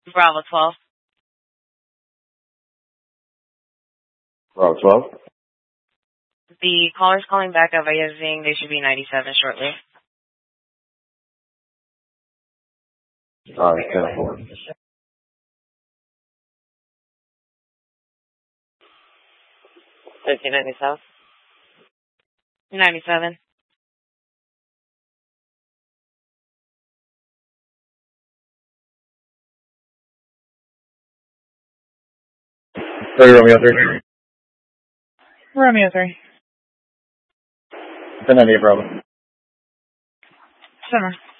Bravo 12. Bravo 12. The caller's calling back advising they should be 97 shortly. Alright, 10-4. 1390 South. 97. Romeo 3. Romeo 3. 1098 Bravo. Summer.